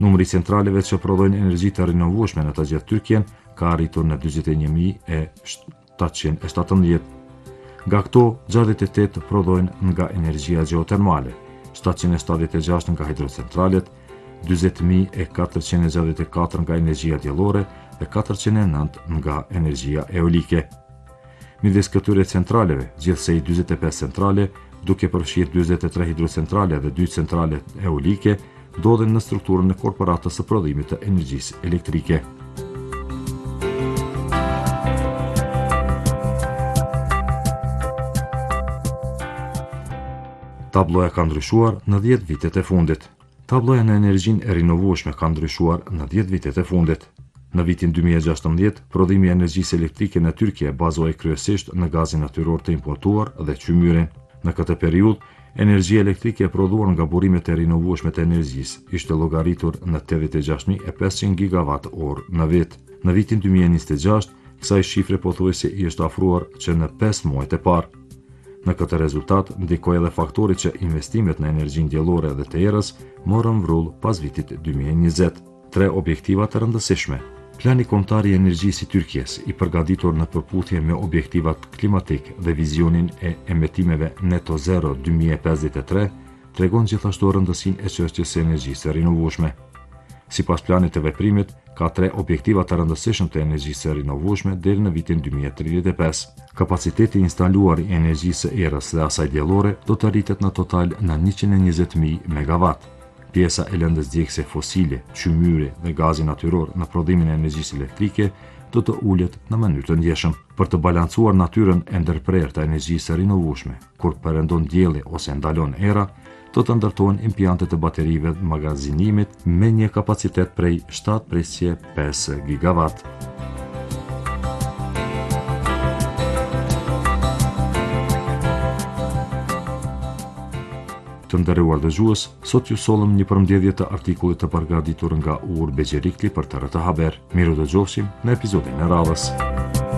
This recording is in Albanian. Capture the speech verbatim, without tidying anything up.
Numri i centraleve që prodhojnë energji të rinovueshme në të gjithë Tyrkjen ka arritur në dyzet e një mijë e shtatëqind e shtatëmbëdhjetë. Nga këto, gjashtëdhjetë e tetë prodhojnë nga energjia gjeotermale, shtatëqind e shtatëdhjetë e gjashtë nga hidrocentralet, dyzet mijë e katërqind e gjashtëdhjetë e katër nga energjia diellore dhe katërqind e nëntë nga energjia eolike. Midis këtyre centraleve, gjithsej dyzet e pesë centrale, duke përfshirë dyzet e tre hidrocentrale dhe dy centrale eolike, ndodhen në strukturën e korporatës së prodhimit të energjisë elektrike. Tabloja ka ndryshuar në dhjetë vitet e fundit. Tabloja në energjinë e rinovueshme ka ndryshuar në dhjetë vitet e fundit. Në vitin dy mijë e gjashtëmbëdhjetë, prodhimi i energjisë elektrike në Tyrkje bazohej kryesisht në gazin natyror të importuar dhe qymyrin. Në këtë periudhë, energjia elektrike e prodhuar nga burimet e rinovueshme të energjisë ishte llogaritur në tetëdhjetë e gjashtë mijë e pesëqind gigawatt orë në vit. Në vitin dy mijë e njëzet e gjashtë, kësaj shifre pothuajse i është afruar që në pesë muajt e parë. Në këtë rezultat ndikoi edhe faktori që investimet në energjinë diellore dhe të erës morën vrull pas vitit dy mijë e njëzet. Tre objektiva të rëndësishme. Plani kombëtar i energjisë i Tyrkjes, i përgatitur në përputhje me objektivat klimatik dhe vizionin e emetimeve neto zero dy mijë e pesëdhjetë e tre, tregon gjithashtu rëndësinë e çështjes së energjisë së rinovueshme. Sipas planit të veprimit, ka tre objektiva të rëndësishëm të energjisë së rinovueshme deri në vitin dy mijë e tridhjetë e pesë. Kapaciteti instaluar i energjisë së erës dhe asaj diellore do të rritet në total në njëqind e njëzet mijë megawatt. Pjesa e lëndës djegëse fosile, qymyri dhe gazi natyror në prodhimin e energjisë elektrike do të ulet në mënyrë të ndjeshëm. Për të balancuar natyrën e ndërprerë të energjisë së rinovueshme, kur perëndon dielli ose ndalon era, do të ndërtohen impiante të baterive të magazinimit me një kapacitet prej shtatë presje pesë gigawatt. Të nderuar dëgjues, sot ju sollëm një përmbledhje të artikullit të përgatitur nga Uğur Becerikli për T R T Haber. Miru dëgjofshim në episodin e radhës.